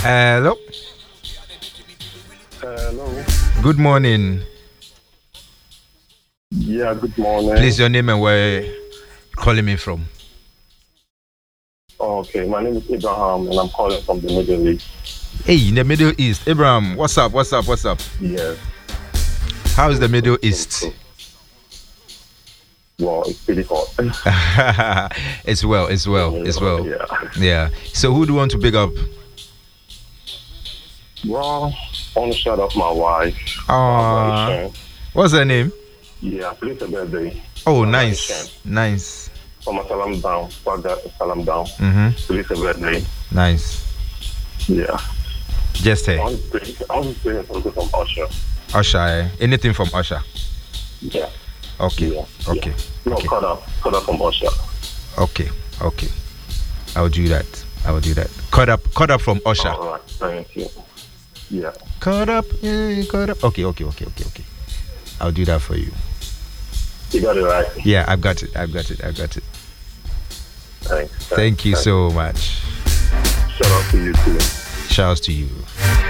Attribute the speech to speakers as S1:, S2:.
S1: Hello.
S2: Hello.
S1: Good morning.
S2: Yeah, good morning.
S1: Please, your name and where you calling me from?
S2: Okay, my name is Abraham and I'm calling from the Middle East.
S1: Hey, in the Middle East. Abraham, what's up? What's up? What's up?
S2: Yes.
S1: How is the Middle East?
S2: Well, it's pretty hot.
S1: It's well.
S2: Yeah.
S1: Yeah. So who do you want to pick up?
S2: Well, I want to shout out my wife.
S1: What's her name?
S2: Yeah, please a birthday.
S1: Oh, nice. Nice.
S2: From a salam down. Salam down. Please a birthday.
S1: Nice.
S2: Yeah.
S1: Just
S2: I
S1: her.
S2: want to play something from Usher.
S1: Usher, eh? Anything from Usher?
S2: Yeah.
S1: Okay.
S2: Yeah.
S1: Okay.
S2: No,
S1: Okay.
S2: cut up from Usher.
S1: Okay. Okay. I'll do that. Cut up from Usher.
S2: All right. Thank you. Yeah.
S1: Cut up. Okay. I'll do that for you.
S2: You got it right.
S1: Yeah, I've got it.
S2: Thanks.
S1: Thank you so much.
S2: Shout out to you too.
S1: Shouts to you.